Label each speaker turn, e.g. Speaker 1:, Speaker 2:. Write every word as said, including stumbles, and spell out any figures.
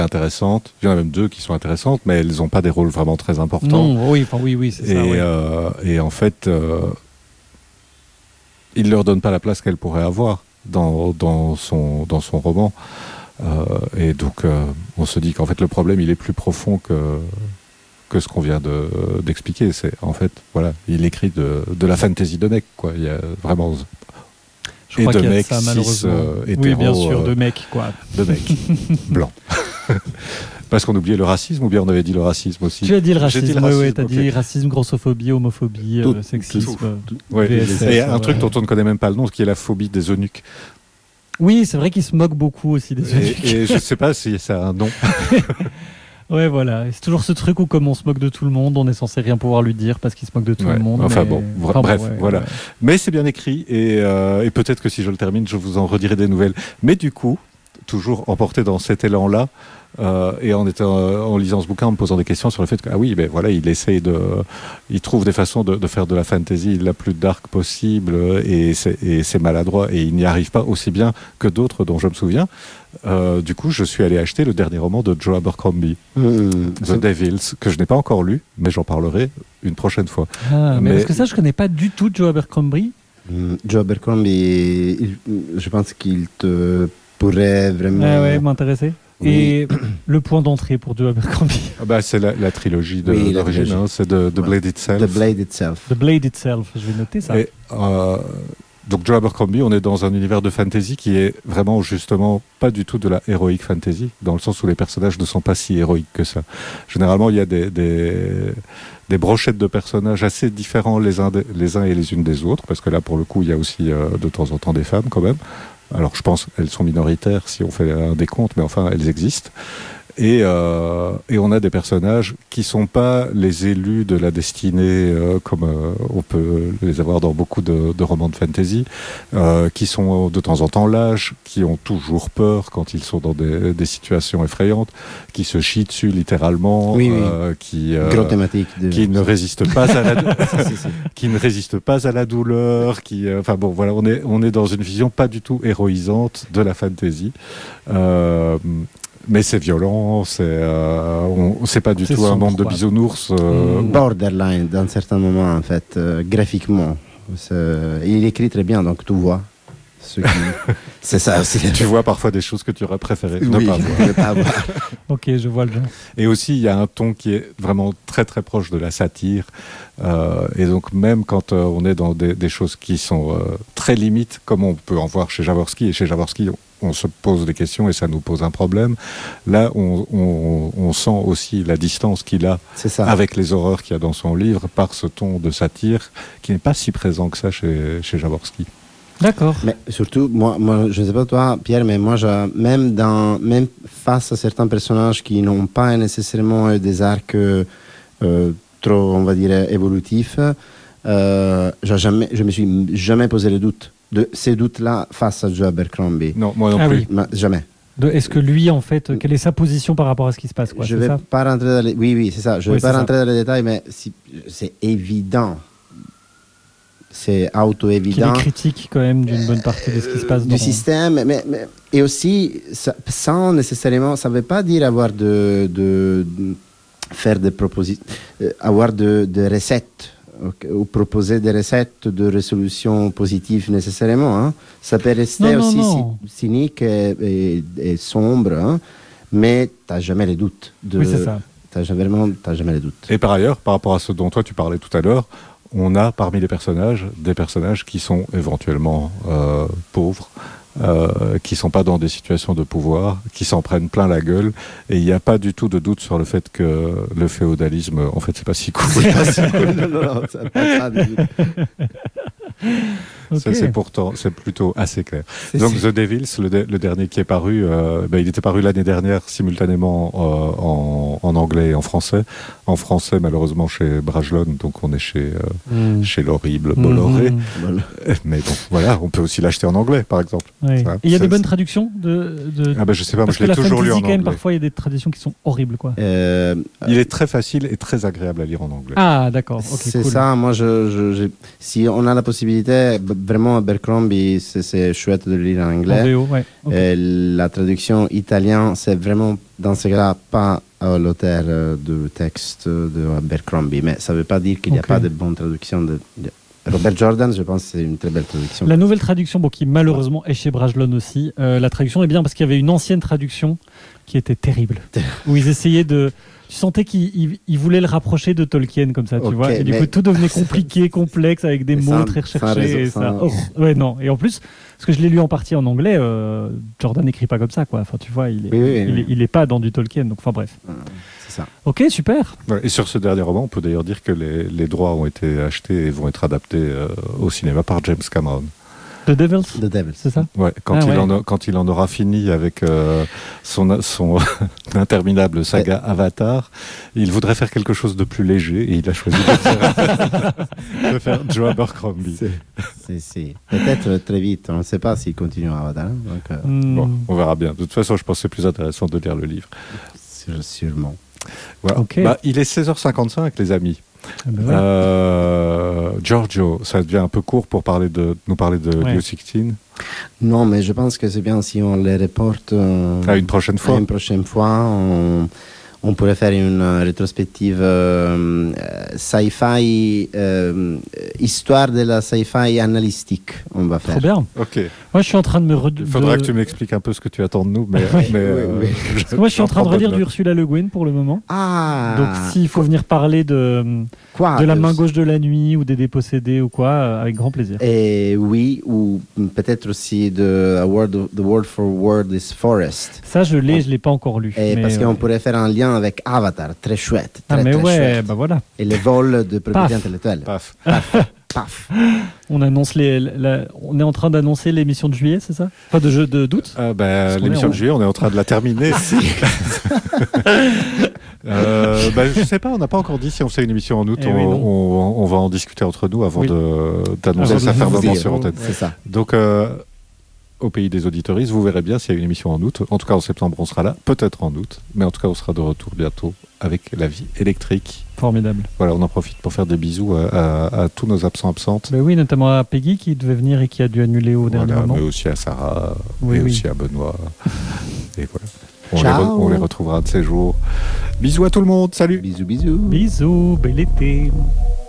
Speaker 1: intéressantes. Il y en a même deux qui sont intéressantes, mais elles n'ont pas des rôles vraiment très importants.
Speaker 2: Non, oui, enfin, oui, oui, c'est
Speaker 1: et,
Speaker 2: ça. Oui.
Speaker 1: Euh, et en fait, euh, il ne leur donne pas la place qu'elle pourrait avoir dans, dans, son, dans son roman. Euh, et donc, euh, on se dit qu'en fait, le problème, il est plus profond que, que ce qu'on vient de, d'expliquer. C'est, en fait, voilà, il écrit de, de la fantasy de mec, quoi. Il y a vraiment...
Speaker 2: Je crois
Speaker 1: et de
Speaker 2: qu'il y a de
Speaker 1: mecs
Speaker 2: ça,
Speaker 1: cis,
Speaker 2: malheureusement.
Speaker 1: euh, hétéros,
Speaker 2: oui, bien sûr,
Speaker 1: euh,
Speaker 2: de mecs, quoi.
Speaker 1: De mecs blancs. Parce qu'on oubliait le racisme, ou bien on avait dit le racisme aussi.
Speaker 2: Tu as dit le racisme,
Speaker 1: dit le
Speaker 2: oui,
Speaker 1: racisme,
Speaker 2: oui, tu as
Speaker 1: okay.
Speaker 2: dit racisme, grossophobie, homophobie,
Speaker 1: tout,
Speaker 2: euh, sexisme,
Speaker 1: tout, tout. Ouais, V S F. Et un ouais. truc dont on ne connaît même pas le nom, qui est la phobie des eunuques.
Speaker 2: Oui, c'est vrai qu'ils se moquent beaucoup aussi des eunuques.
Speaker 1: Et, et je ne sais pas si ça a un nom.
Speaker 2: Ouais, voilà. Et c'est toujours ce truc où, comme on se moque de tout le monde, on est censé rien pouvoir lui dire parce qu'il se moque de tout
Speaker 1: ouais.
Speaker 2: le monde.
Speaker 1: Enfin
Speaker 2: mais...
Speaker 1: bon,
Speaker 2: enfin,
Speaker 1: bref,
Speaker 2: bon, ouais,
Speaker 1: voilà.
Speaker 2: Ouais.
Speaker 1: Mais c'est bien écrit et, euh, et peut-être que si je le termine, je vous en redirai des nouvelles. Mais du coup, toujours emporté dans cet élan-là, euh, et en, étant, en lisant ce bouquin, en me posant des questions sur le fait que, ah oui, ben voilà, il essaye de. Il trouve des façons de, de faire de la fantasy la plus dark possible et c'est, et c'est maladroit et il n'y arrive pas aussi bien que d'autres dont je me souviens. Euh, du coup, je suis allé acheter le dernier roman de Joe Abercrombie, mmh, The Devils, que je n'ai pas encore lu, mais j'en parlerai une prochaine fois.
Speaker 2: Ah, mais, mais parce que ça, je ne connais pas du tout Joe Abercrombie.
Speaker 3: Mmh, Joe Abercrombie, il, je pense qu'il te pourrait vraiment
Speaker 2: ah ouais, m'intéresser. Oui. Et le point d'entrée pour Joe Abercrombie
Speaker 1: ah bah, c'est la, la trilogie de, oui, d'origine, la trilogie. Hein, c'est de, de Blade Itself.
Speaker 3: The Blade Itself.
Speaker 2: The Blade Itself, je vais noter ça.
Speaker 1: Et, euh, donc Joe Abercrombie, on est dans un univers de fantasy qui est vraiment justement pas du tout de la heroic fantasy, dans le sens où les personnages ne sont pas si héroïques que ça. Généralement, il y a des, des, des brochettes de personnages assez différents les uns, des, les uns et les unes des autres, parce que là, pour le coup, il y a aussi euh, de temps en temps des femmes quand même. Alors je pense qu'elles sont minoritaires si on fait un décompte, mais enfin elles existent. Et, euh, et on a des personnages qui ne sont pas les élus de la destinée euh, comme euh, on peut les avoir dans beaucoup de, de romans de fantasy, euh, qui sont de temps en temps lâches, qui ont toujours peur quand ils sont dans des, des situations effrayantes, qui se chient dessus littéralement,
Speaker 3: oui, oui.
Speaker 1: Euh, qui, euh,
Speaker 3: Gros thématique de...
Speaker 1: qui ne résistent pas à la qui ne résistent pas à la douleur, qui, euh, enfin bon voilà, on est on est dans une vision pas du tout héroïsante de la fantasy. Euh, Mais c'est violent, c'est, euh, on, c'est pas du
Speaker 2: c'est
Speaker 1: tout un monde de
Speaker 2: quoi.
Speaker 1: bisounours. Euh...
Speaker 3: Borderline, dans certains moments, en fait, euh, graphiquement. C'est... Il écrit très bien, donc tu vois. Ce qui... c'est ça aussi.
Speaker 1: Tu vois parfois des choses que tu aurais préféré
Speaker 3: oui,
Speaker 1: ne pas voir.
Speaker 3: ne pas voir.
Speaker 2: Ok, je vois le genre.
Speaker 1: Et aussi, il y a un ton qui est vraiment très très proche de la satire. Euh, et donc, même quand euh, on est dans des, des choses qui sont euh, très limites, comme on peut en voir chez Jaworski, et chez Jaworski, on, on se pose des questions et ça nous pose un problème. Là, on, on, on sent aussi la distance qu'il a avec les horreurs qu'il y a dans son livre par ce ton de satire qui n'est pas si présent que ça chez, chez Jaworski.
Speaker 2: D'accord.
Speaker 3: Mais surtout, moi, moi, je ne sais pas toi, Pierre, mais moi, je, même, dans, même face à certains personnages qui n'ont pas nécessairement des arcs euh, trop, on va dire, évolutifs, euh, j'ai jamais, je me suis jamais posé le doute de ces doutes-là face à Joe Abercrombie.
Speaker 1: Non, moi non
Speaker 2: ah
Speaker 1: plus.
Speaker 2: Oui.
Speaker 3: Ma, jamais.
Speaker 2: De, est-ce que lui, en fait, quelle est sa position par rapport à ce qui se passe quoi,
Speaker 3: Je
Speaker 2: ne
Speaker 3: vais
Speaker 2: ça
Speaker 3: pas rentrer dans les... Oui, oui, c'est ça. Je ne
Speaker 2: oui,
Speaker 3: vais pas rentrer
Speaker 2: ça.
Speaker 3: dans les détails, mais si, c'est évident. C'est auto-évident.
Speaker 2: Qu'il est critique quand même d'une bonne partie de ce qui se passe
Speaker 3: du
Speaker 2: dans...
Speaker 3: système, mais, mais, et aussi ça, sans nécessairement, ça ne veut pas dire avoir de, de, de faire des propositions, euh, avoir de, de recettes okay, ou proposer des recettes de résolution positive nécessairement. Hein. Ça peut rester
Speaker 2: non,
Speaker 3: aussi
Speaker 2: non, non.
Speaker 3: cynique et, et, et sombre, hein, mais tu n'as jamais les doutes. De,
Speaker 2: oui, c'est ça.
Speaker 3: T'as vraiment, t'as jamais les doutes.
Speaker 1: Et par ailleurs, par rapport à ce dont toi tu parlais tout à l'heure, on a parmi les personnages des personnages qui sont éventuellement euh, pauvres, euh, qui ne sont pas dans des situations de pouvoir, qui s'en prennent plein la gueule, et il n'y a pas du tout de doute sur le fait que le féodalisme, en fait, c'est pas si cool.
Speaker 3: C'est pas si cool. non, non, non, ça pas ça du tout.
Speaker 1: Okay. Ça, c'est pourtant, c'est plutôt assez clair. C'est Donc, c'est... The Devils, le, de, le dernier qui est paru, euh, ben, il était paru l'année dernière simultanément euh, en, en anglais et en français. En français, malheureusement, chez Brajlon, donc on est chez, euh, mm. chez l'horrible Bolloré. Mm. Mais bon, voilà, on peut aussi l'acheter en anglais, par exemple.
Speaker 2: Oui. Ça, il y a des bonnes traductions de, de...
Speaker 1: Ah ben, je sais pas,
Speaker 2: Parce
Speaker 1: moi, je l'ai toujours lu en
Speaker 2: quand même,
Speaker 1: anglais.
Speaker 2: parfois, il y a des traductions qui sont horribles, quoi.
Speaker 3: Euh,
Speaker 1: il est très facile et très agréable à lire en anglais.
Speaker 2: Ah, d'accord. Okay,
Speaker 3: c'est
Speaker 2: cool.
Speaker 3: ça, moi, je, je, je, si on a la possibilité possibilité, b- vraiment Abercrombie, c'est, c'est chouette de le lire en
Speaker 2: En
Speaker 3: anglais.
Speaker 2: V O, ouais. Ok.
Speaker 3: Et la traduction italienne, c'est vraiment, dans ce cas-là, pas euh, l'auteur euh, du texte de Abercrombie. Mais ça ne veut pas dire qu'il n'y a
Speaker 2: Ok.
Speaker 3: pas de bonne traduction. De, de- Robert Jordan, je pense que c'est une très belle traduction.
Speaker 2: La nouvelle traduction, bon, qui malheureusement est chez Brajlon aussi, euh, la traduction est bien parce qu'il y avait une ancienne traduction qui était terrible, où ils essayaient de... Tu sentais qu'ils ils- ils voulaient le rapprocher de Tolkien comme ça, tu
Speaker 3: Ok,
Speaker 2: vois. Et du
Speaker 3: mais-
Speaker 2: coup, tout devenait compliqué, complexe, avec des
Speaker 3: Mais
Speaker 2: mots
Speaker 3: sans-
Speaker 2: très
Speaker 3: sans
Speaker 2: recherchés.
Speaker 3: raison,
Speaker 2: et ça...
Speaker 3: sans-
Speaker 2: oh, ouais, non. Et en plus, parce que je l'ai lu en partie en anglais, euh, Jordan n'écrit pas comme ça, quoi. Enfin, tu vois, il est,
Speaker 3: Oui, oui,
Speaker 2: il,
Speaker 3: oui.
Speaker 2: est, il est pas dans du Tolkien. Donc, enfin, bref.
Speaker 3: Euh, C'est ça.
Speaker 2: Ok, super.
Speaker 1: Ouais, et sur ce dernier roman, on peut d'ailleurs dire que les, les droits ont été achetés et vont être adaptés euh, au cinéma par James Cameron.
Speaker 2: The Devils,
Speaker 3: The Devils.
Speaker 2: c'est ça?
Speaker 1: Ouais, quand,
Speaker 2: Ah
Speaker 1: il
Speaker 2: ouais.
Speaker 1: En a- quand il en aura fini avec euh, son, son interminable saga Avatar, il voudrait faire quelque chose de plus léger et il a choisi de faire, de faire Joe Abercrombie.
Speaker 3: C'est, c'est, c'est- Peut-être très vite, on ne sait pas s'il continuera Avatar. hein, Donc, euh,
Speaker 2: Hmm.
Speaker 1: Bon, on verra bien. De toute façon, je pense que c'est plus intéressant de lire le livre.
Speaker 3: sûr- sûrement.
Speaker 1: Voilà.
Speaker 2: Ok.
Speaker 1: Bah, il est seize heures cinquante-cinq, les amis.
Speaker 2: Ah ben ouais.
Speaker 1: Euh, Giorgio, ça devient un peu court pour parler de, nous parler de
Speaker 2: Ouais.
Speaker 1: New sixteen.
Speaker 3: Non, mais je pense que c'est bien si on les reporte euh,
Speaker 1: À une prochaine fois.
Speaker 3: une prochaine fois. On, on pourrait faire une euh, rétrospective euh, euh, sci-fi, euh, histoire de la sci-fi analytique. On va faire.
Speaker 2: Trop bien.
Speaker 1: Ok.
Speaker 2: Moi, je suis en train de me... re-
Speaker 1: Il faudra
Speaker 2: de-
Speaker 1: que tu m'expliques un peu ce que tu attends de nous. Mais,
Speaker 2: Oui,
Speaker 1: mais,
Speaker 3: oui,
Speaker 1: euh,
Speaker 3: oui.
Speaker 1: je-
Speaker 2: Parce que moi, je suis en
Speaker 1: j'en
Speaker 2: train de
Speaker 1: prends
Speaker 2: relire
Speaker 1: bonne
Speaker 2: du
Speaker 1: note.
Speaker 2: Ursula Le Guin pour le moment.
Speaker 3: Ah.
Speaker 2: Donc, s'il faut venir parler de,
Speaker 3: Quoi
Speaker 2: de la main
Speaker 3: euh,
Speaker 2: gauche de la nuit ou des dépossédés ou quoi, euh, avec grand plaisir.
Speaker 3: Et oui, ou peut-être aussi de A Word of- The Word for Word is Forest.
Speaker 2: Ça, je l'ai, je l'ai pas encore lu.
Speaker 3: Et
Speaker 2: mais,
Speaker 3: parce
Speaker 2: euh,
Speaker 3: qu'on pourrait faire un lien avec Avatar, très chouette.
Speaker 2: Ah,
Speaker 3: Très,
Speaker 2: mais
Speaker 3: très
Speaker 2: ouais,
Speaker 3: chouette.
Speaker 2: bah voilà.
Speaker 3: Et les vols de propriété
Speaker 2: Paf.
Speaker 3: intellectuelle.
Speaker 1: Paf.
Speaker 3: Paf.
Speaker 2: On annonce les, la- on est en train d'annoncer l'émission de juillet, c'est ça? Enfin, de jeu de d'août.
Speaker 1: Ah, bah,
Speaker 2: Parce qu'on
Speaker 1: l'émission
Speaker 2: est en-
Speaker 1: de juillet, on est en train de la terminer. euh, bah, je sais pas, on n'a pas encore dit si on fait une émission en août.
Speaker 2: Eh
Speaker 1: on,
Speaker 2: oui, non.
Speaker 1: on- on va en discuter entre nous avant
Speaker 2: Oui.
Speaker 1: de- d'annoncer
Speaker 2: Avant de
Speaker 1: ça
Speaker 2: vous
Speaker 1: fermement
Speaker 3: dire.
Speaker 1: sur antenne.
Speaker 3: C'est ça.
Speaker 1: Donc, euh, au pays des auditoristes, vous verrez bien s'il y a une émission en août. En tout cas, en septembre, on sera là. Peut-être en août. Mais en tout cas, on sera de retour bientôt avec la vie électrique.
Speaker 2: Formidable.
Speaker 1: Voilà, on en profite pour faire des bisous à, à- à tous nos absents-absentes.
Speaker 2: Mais oui, notamment à Peggy qui devait venir et qui a dû annuler au dernier
Speaker 1: Voilà,
Speaker 2: moment.
Speaker 1: mais aussi à Sarah
Speaker 2: Oui,
Speaker 1: et
Speaker 2: oui.
Speaker 1: aussi à Benoît. Et voilà. On les,
Speaker 3: Ciao.
Speaker 1: re- on les retrouvera un de ces jours. Bisous à tout le monde. Salut.
Speaker 3: Bisous, bisous.
Speaker 2: Bisous, bel été.